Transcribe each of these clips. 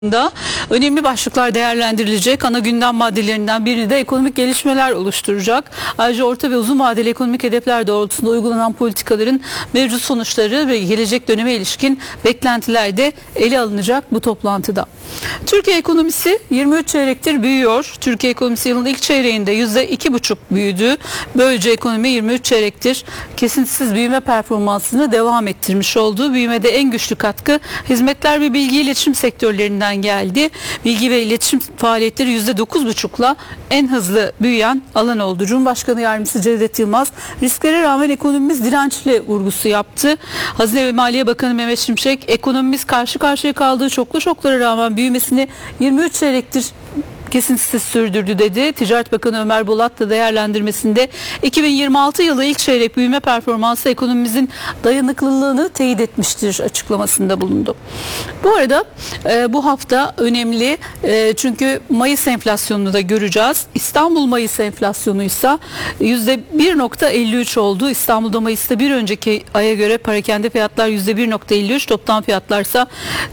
da önemli başlıklar değerlendirilecek. Ana gündem maddelerinden birini de ekonomik gelişmeler oluşturacak. Ayrıca orta ve uzun vadeli ekonomik hedefler doğrultusunda uygulanan politikaların mevcut sonuçları ve gelecek döneme ilişkin beklentiler de ele alınacak bu toplantıda. Türkiye ekonomisi 23 çeyrektir büyüyor. Türkiye ekonomisi yılın ilk çeyreğinde %2,5 büyüdü. Böylece ekonomi 23 çeyrektir kesintisiz büyüme performansını devam ettirmiş oldu. Büyümede en güçlü katkı hizmetler ve bilgi iletişim sektörlerinden geldi. Bilgi ve iletişim faaliyetleri %9,5'la en hızlı büyüyen alan oldu. Cumhurbaşkanı Yardımcısı Cevdet Yılmaz risklere rağmen ekonomimiz dirençli vurgusu yaptı. Hazine ve Maliye Bakanı Mehmet Şimşek ekonomimiz karşı karşıya kaldığı çoklu şoklara rağmen büyümesini 23 çeyrektir kesintisiz sürdürdü dedi. Ticaret Bakanı Ömer Bolat da değerlendirmesinde 2026 yılı ilk çeyrek büyüme performansı ekonomimizin dayanıklılığını teyit etmiştir açıklamasında bulundu. Bu arada bu hafta önemli çünkü Mayıs enflasyonunu da göreceğiz. İstanbul Mayıs enflasyonu ise %1,53 oldu. İstanbul'da Mayıs'ta bir önceki aya göre perakende fiyatlar %1,53, toptan fiyatlarsa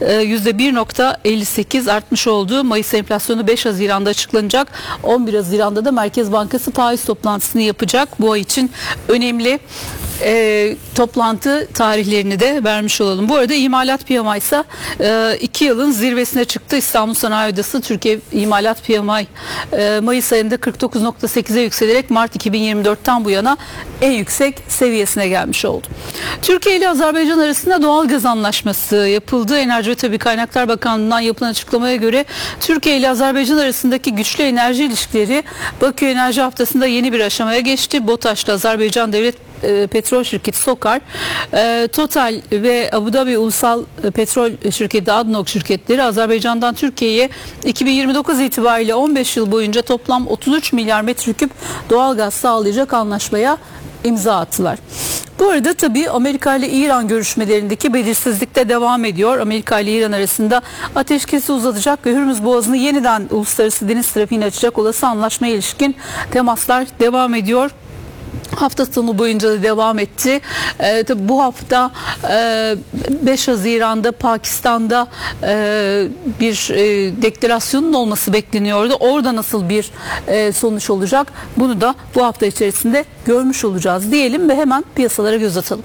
%1,58 artmış oldu. Mayıs enflasyonu 5 Haziran'da açıklanacak. 11 Haziran'da da Merkez Bankası faiz toplantısını yapacak. Bu ay için önemli toplantı tarihlerini de vermiş olalım. Bu arada imalat PMI ise 2 yılın zirvesine çıktı. İstanbul Sanayi Odası Türkiye İmalat PMI Mayıs ayında 49,8'e yükselerek Mart 2024'ten bu yana en yüksek seviyesine gelmiş oldu. Türkiye ile Azerbaycan arasında doğal gaz anlaşması yapıldı. Enerji ve Tabii Kaynaklar Bakanlığı'ndan yapılan açıklamaya göre Türkiye ile Azerbaycan arasındaki güçlü enerji ilişkileri Bakü Enerji Haftası'nda yeni bir aşamaya geçti. BOTAŞ'la Azerbaycan Devlet Petrol Şirketi SOKAR, Total ve Abu Dhabi Ulusal Petrol Şirketi ADNOC şirketleri Azerbaycan'dan Türkiye'ye 2029 itibariyle 15 yıl boyunca toplam 33 milyar metreküp doğalgaz sağlayacak anlaşmaya imza attılar. Bu arada tabii Amerika ile İran görüşmelerindeki belirsizlik de devam ediyor. Amerika ile İran arasında ateşkesi uzatacak ve Hürmüz Boğazı'nı yeniden uluslararası deniz trafiğine açacak olası anlaşmaya ilişkin temaslar devam ediyor. Hafta sonu boyunca da devam etti. Tabii bu hafta 5 Haziran'da Pakistan'da bir deklarasyonun olması bekleniyordu. Orada nasıl bir sonuç olacak? Bunu da bu hafta içerisinde görmüş olacağız diyelim ve hemen piyasalara göz atalım.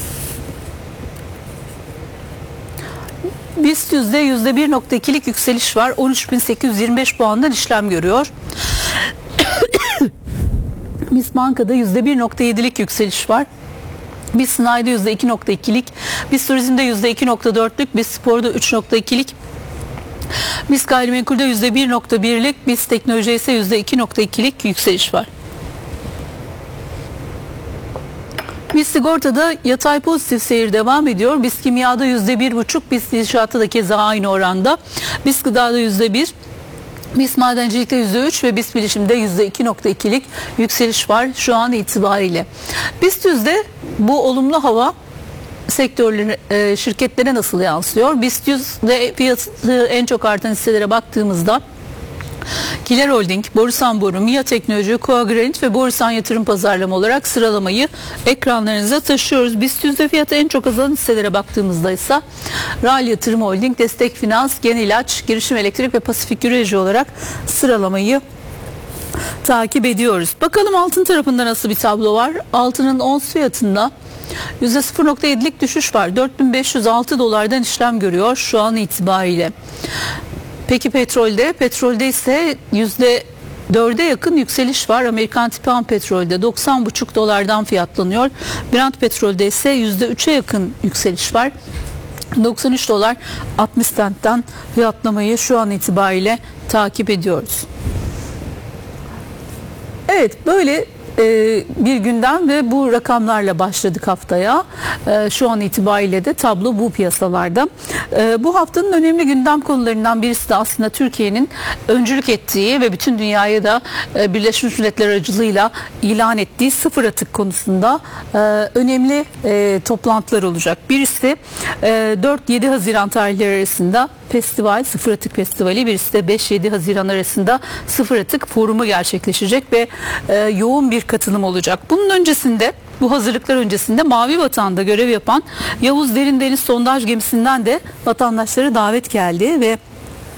BIST %1,2'lik yükseliş var. 13.825 puandan işlem görüyor. BIST Banka'da %1,7'lik yükseliş var. BIST Sanayi'de %2,2'lik, BIST Turizm'de %2,4'lük, BIST Spor'da 3,2'lik, BIST Gayrimenkul'de %1,1'lik, BIST Teknoloji'de ise %2,2'lik yükseliş var. BIST Sigorta'da yatay pozitif seyir devam ediyor. BIST Kimya'da %1,5, BIST İnşaat'ta da keza aynı oranda. BIST Gıda'da %1, BIST Madencilik'te %3 ve BIST Bilişim'de %2,2'lik yükseliş var şu an itibariyle. BIST 100'de bu olumlu hava sektörleri şirketlere nasıl yansıyor? BIST 100'de fiyatı en çok artan hisselere baktığımızda Kiler Holding, Borusan Boru, MİA Teknoloji, Coagranit ve Borusan Yatırım Pazarlama olarak sıralamayı ekranlarınıza taşıyoruz. BIST 100'de fiyatı en çok azalan hisselere baktığımızda ise RAL Yatırım Holding, Destek Finans, Gen İlaç, Girişim Elektrik ve Pasifik Enerji olarak sıralamayı takip ediyoruz. Bakalım altın tarafında nasıl bir tablo var? Altının ons fiyatında %0,7'lik düşüş var. 4.506 dolardan işlem görüyor şu an itibariyle. Peki petrolde ise %4'e yakın yükseliş var. Amerikan tipi ham petrolde 90,5 dolardan fiyatlanıyor. Brent petrolde ise %3'e yakın yükseliş var. 93 dolar 60 centten fiyatlamayı şu an itibariyle takip ediyoruz. Evet, böyle bir gündem ve bu rakamlarla başladık haftaya. Şu an itibariyle de tablo bu piyasalarda. Bu haftanın önemli gündem konularından birisi de aslında Türkiye'nin öncülük ettiği ve bütün dünyaya da Birleşmiş Milletler aracılığıyla ilan ettiği sıfır atık konusunda önemli toplantılar olacak. Birisi 4-7 Haziran tarihleri arasında festival, Sıfır Atık Festivali, birisi de 5-7 Haziran arasında Sıfır Atık Forumu gerçekleşecek ve yoğun bir katılım olacak. Bunun öncesinde Bu hazırlıklar öncesinde Mavi Vatan'da görev yapan Yavuz Derin Deniz sondaj gemisinden de vatandaşlara davet geldi ve